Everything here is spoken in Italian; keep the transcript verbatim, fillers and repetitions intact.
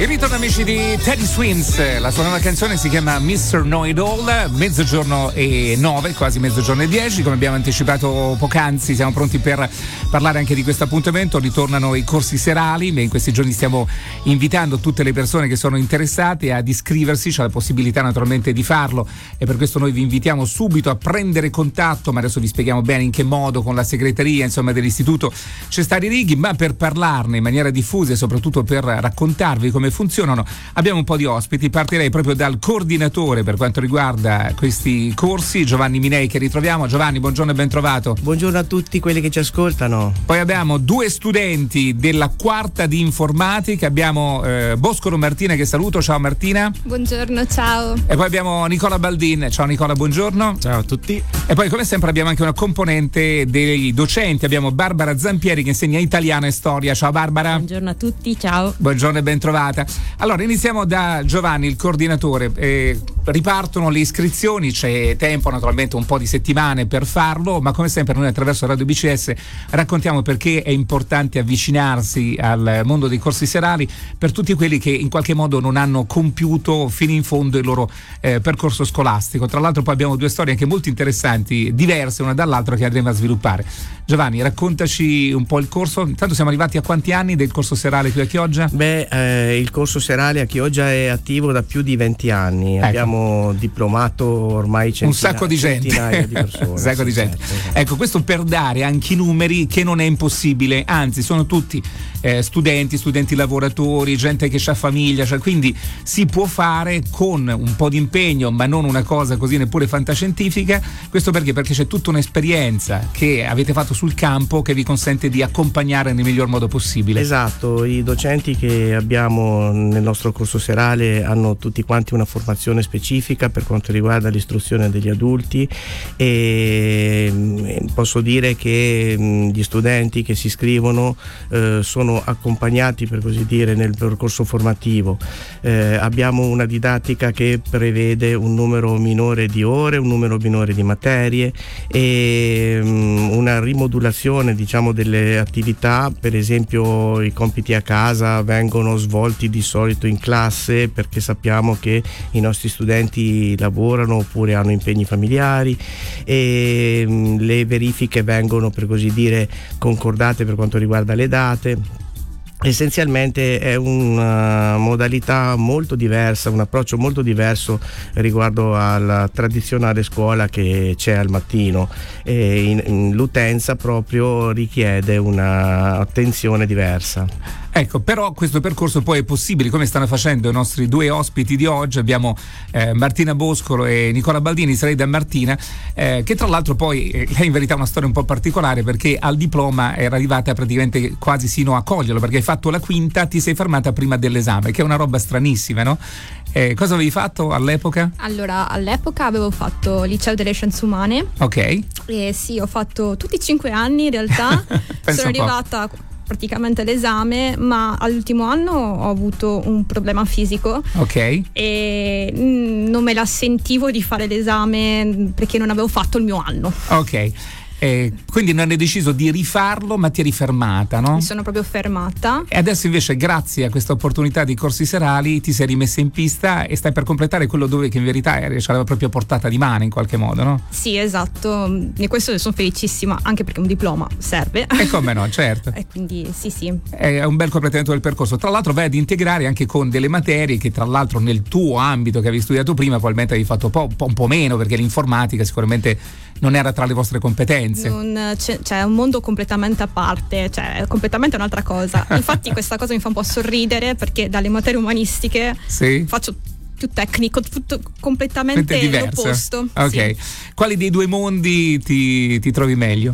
Il ritorno, amici, di Teddy Swims, la sua nuova canzone si chiama mister Know-It-All. Mezzogiorno e nove, quasi mezzogiorno e dieci, come abbiamo anticipato poc'anzi siamo pronti per parlare anche di questo appuntamento. Ritornano i corsi serali, in questi giorni stiamo invitando tutte le persone che sono interessate ad iscriversi, c'è la possibilità naturalmente di farlo e per questo noi vi invitiamo subito a prendere contatto, ma adesso vi spieghiamo bene in che modo, con la segreteria insomma dell'istituto Cestari Righi, ma per parlarne in maniera diffusa e soprattutto per raccontarvi come funzionano abbiamo un po' di ospiti. Partirei proprio dal coordinatore per quanto riguarda questi corsi, Giovanni Minei, che ritroviamo. Giovanni, buongiorno e ben trovato. Buongiorno a tutti quelli che ci ascoltano. Poi abbiamo due studenti della quarta di informatica, abbiamo eh, Boscolo Martina, che saluto. Ciao Martina. Buongiorno, ciao. E poi abbiamo Nicola Baldin. Ciao Nicola, buongiorno. Ciao a tutti. E poi come sempre abbiamo anche una componente dei docenti, abbiamo Barbara Zampieri che insegna italiano e storia. Ciao Barbara. Buongiorno a tutti, ciao. Buongiorno e ben trovata. Allora iniziamo da Giovanni, il coordinatore. Eh, ripartono le iscrizioni, c'è tempo naturalmente, un po' di settimane per farlo, ma come sempre noi attraverso Radio B C S raccontiamo perché è importante avvicinarsi al mondo dei corsi serali per tutti quelli che in qualche modo non hanno compiuto fino in fondo il loro eh, percorso scolastico. Tra l'altro poi abbiamo due storie anche molto interessanti, diverse una dall'altra, che andremo a sviluppare. Giovanni, raccontaci un po' il corso. Intanto siamo arrivati a quanti anni del corso serale qui a Chioggia? Beh, eh, il corso serale a Chioggia è attivo da più di venti anni. Ecco. Abbiamo diplomato ormai centina- un sacco di gente, centinaia di persone. un sacco sì, di gente. Certo, esatto. Ecco, questo per dare anche i numeri che non è impossibile, anzi sono tutti eh, studenti, studenti lavoratori, gente che ha famiglia, cioè, quindi si può fare con un po' di impegno, ma non una cosa così neppure fantascientifica. Questo perché? Perché c'è tutta un'esperienza che avete fatto sul campo che vi consente di accompagnare nel miglior modo possibile. Esatto, i docenti che abbiamo nel nostro corso serale hanno tutti quanti una formazione specifica per quanto riguarda l'istruzione degli adulti e posso dire che gli studenti che si iscrivono eh, sono accompagnati, per così dire, nel percorso formativo. Eh, abbiamo una didattica che prevede un numero minore di ore, un numero minore di materie e um, una rimodulazione, diciamo, delle attività. Per esempio i compiti a casa vengono svolti di solito in classe perché sappiamo che i nostri studenti lavorano oppure hanno impegni familiari e um, le verifiche vengono, per così dire, concordate per quanto riguarda le date. Essenzialmente è una modalità molto diversa, un approccio molto diverso riguardo alla tradizionale scuola che c'è al mattino e in, in, l'utenza proprio richiede una attenzione diversa. Ecco, però questo percorso poi è possibile, come stanno facendo i nostri due ospiti di oggi. Abbiamo eh, Martina Boscolo e Nicola Baldini. Sarei da Martina, eh, che tra l'altro poi eh, lei in verità ha una storia un po' particolare, perché al diploma era arrivata praticamente quasi sino a coglierlo, perché hai fatto la quinta, ti sei fermata prima dell'esame, che è una roba stranissima, no? Eh, cosa avevi fatto all'epoca? Allora, all'epoca avevo fatto liceo delle scienze umane. Ok. E sì, ho fatto tutti i cinque anni in realtà. Sono arrivata praticamente all'esame, ma all'ultimo anno ho avuto un problema fisico. Ok. E non me la sentivo di fare l'esame perché non avevo fatto il mio anno. Ok. Eh, quindi non hai deciso di rifarlo, ma ti eri fermata, no? Mi sono proprio fermata. E adesso invece, grazie a questa opportunità di corsi serali, ti sei rimessa in pista e stai per completare quello dove che in verità c'aveva proprio portata di mano in qualche modo, no? Sì, esatto. E questo ne sono felicissima, anche perché un diploma serve. E come no, certo. E quindi sì, sì. È un bel completamento del percorso. Tra l'altro vai ad integrare anche con delle materie che tra l'altro nel tuo ambito che avevi studiato prima probabilmente avevi fatto un po', un po' meno, perché l'informatica sicuramente non era tra le vostre competenze. Non c'è, c'è un mondo completamente a parte, cioè è completamente un'altra cosa. Infatti questa cosa mi fa un po' sorridere, perché dalle materie umanistiche sì. faccio più tecnico, tutto completamente l'opposto. Ok, sì. Quali dei due mondi ti, ti trovi meglio?